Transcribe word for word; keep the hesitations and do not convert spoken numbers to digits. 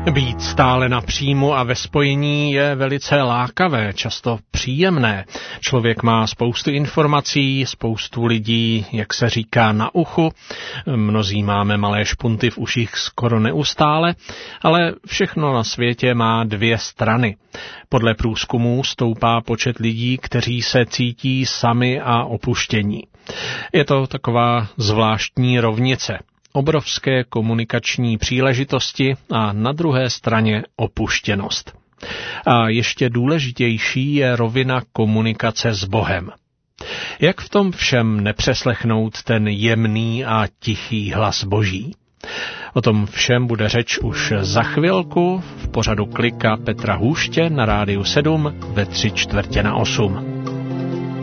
Být stále na příjmu a ve spojení je velice lákavé, často příjemné. Člověk má spoustu informací, spoustu lidí, jak se říká, na uchu. Mnozí máme malé špunty v uších skoro neustále, ale všechno na světě má dvě strany. Podle průzkumů stoupá počet lidí, kteří se cítí sami a opuštění. Je to taková zvláštní rovnice. Obrovské komunikační příležitosti a na druhé straně opuštěnost. A ještě důležitější je rovina komunikace s Bohem. Jak v tom všem nepřeslechnout ten jemný a tichý hlas Boží? O tom všem bude řeč už za chvilku v pořadu Klika Petra Hůště na Rádiu sedm ve tři čtvrtě na osm.